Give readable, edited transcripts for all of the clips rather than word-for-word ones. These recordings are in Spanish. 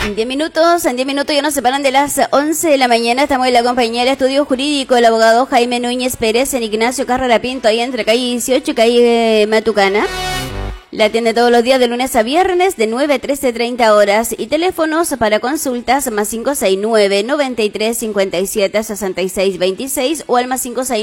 10 minutos ya nos separan de las 11 de la mañana. Estamos en la compañía del estudio jurídico, el abogado Jaime Núñez Pérez en Ignacio Carrera Pinto, ahí entre calle 18 y calle Matucana. La atiende todos los días de lunes a viernes de 9 a 13:30 horas. Y teléfonos para consultas más 569-9357-6626 o al más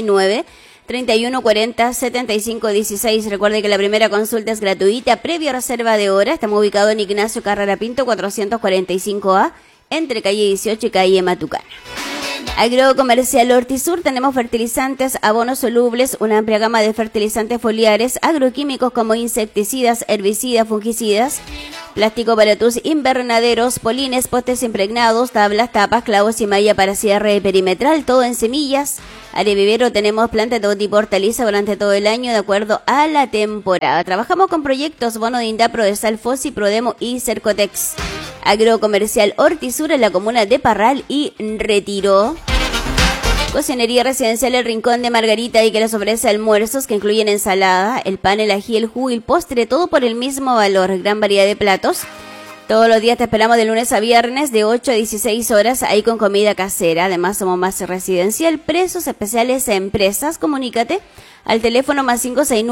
569-3140-7516. Recuerde que la primera consulta es gratuita, previa reserva de hora. Estamos ubicados en Ignacio Carrera Pinto, 445A, entre calle 18 y calle Matucana. Agrocomercial Hortisur, tenemos fertilizantes, abonos solubles, una amplia gama de fertilizantes foliares, agroquímicos como insecticidas, herbicidas, fungicidas, plástico para tus invernaderos, polines, postes impregnados, tablas, tapas, clavos y malla para cierre perimetral, todo en semillas. Área vivero, tenemos planta de todo tipo hortaliza durante todo el año de acuerdo a la temporada. Trabajamos con proyectos bono de Indapro, de Salfosi, Prodemo y Cercotex. Agrocomercial Hortisur en la comuna de Parral y Retiro. Cocinería residencial El Rincón de Margarita, y que les ofrece almuerzos que incluyen ensalada, el pan, el ají, el jugo y el postre, todo por el mismo valor. Gran variedad de platos. Todos los días te esperamos de lunes a viernes de 8 a 16 horas, ahí con comida casera. Además somos más residencial, precios especiales a empresas. Comunícate al teléfono más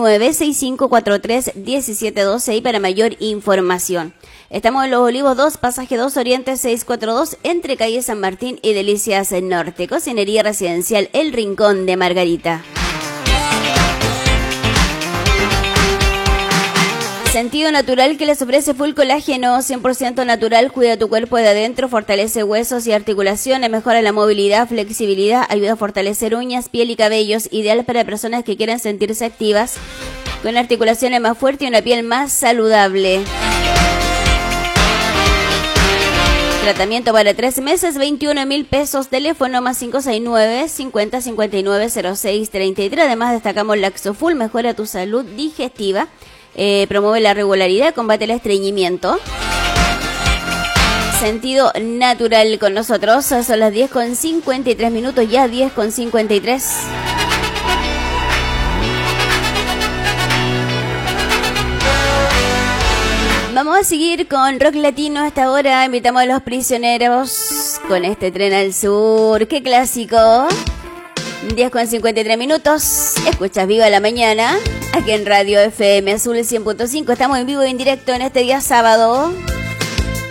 569-6543-1712 para mayor información. Estamos en Los Olivos 2, pasaje 2 Oriente 642, entre calle San Martín y Delicias Norte. Cocinería residencial El Rincón de Margarita. Sentido Natural, que les ofrece full colágeno 100% natural, cuida tu cuerpo de adentro, fortalece huesos y articulaciones, mejora la movilidad, flexibilidad, ayuda a fortalecer uñas, piel y cabellos, ideal para personas que quieran sentirse activas, con articulaciones más fuertes y una piel más saludable. Tratamiento para 3 meses, 21.000 pesos, teléfono más 569-5059-0633. Además destacamos Laxofull, mejora tu salud digestiva. Promueve la regularidad, combate el estreñimiento. Sentido Natural con nosotros. Son las 10:53, ya 10:53. Vamos a seguir con rock latino a esta hora. Invitamos a Los Prisioneros con este Tren al Sur. ¡Qué clásico! 10:53. Escuchas Viva la Mañana aquí en Radio FM Azul 100.5. Estamos en vivo y en directo en este día sábado.